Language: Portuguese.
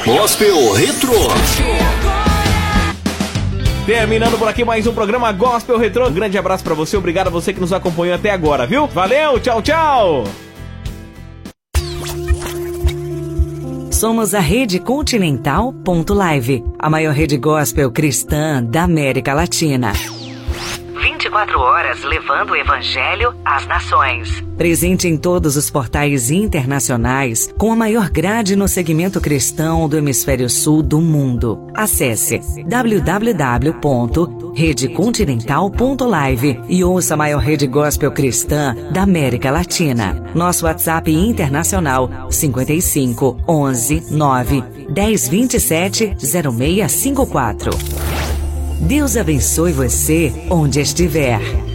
Gospel Retro. Terminando por aqui mais um programa Gospel Retro. Um grande abraço pra você, obrigado a você que nos acompanhou até agora, viu? Valeu, tchau, tchau! Somos a Rede Continental.live, a maior rede gospel cristã da América Latina. 24 horas levando o Evangelho às nações. Presente em todos os portais internacionais, com a maior grade no segmento cristão do hemisfério sul do mundo. Acesse www.redecontinental.live e ouça a maior rede gospel cristã da América Latina. Nosso WhatsApp internacional 55 11 9 10 27 0654. Deus abençoe você onde estiver.